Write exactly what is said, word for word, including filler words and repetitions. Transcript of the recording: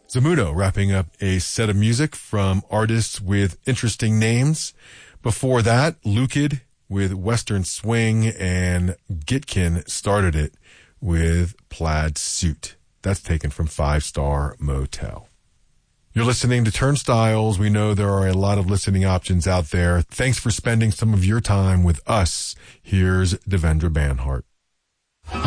Zammuto wrapping up a set of music from artists with interesting names. Before that, Lukid with Western Swing, and Gitkin started it with Plaid Suit. That's taken from Five Star Motel. You're listening to Turnstiles. We know there are a lot of listening options out there. Thanks for spending some of your time with us. Here's Devendra Banhart.